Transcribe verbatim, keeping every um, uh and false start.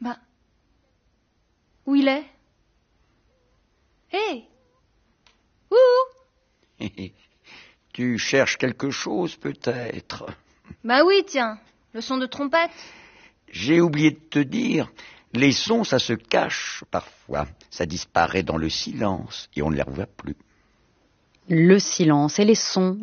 Bah... Où il est? Hé hey. Ouh. Tu cherches quelque chose, peut-être? Bah oui, tiens, le son de trompette. J'ai oublié de te dire, les sons, ça se cache parfois. Ça disparaît dans le silence et on ne les revoit plus. Le silence et les sons.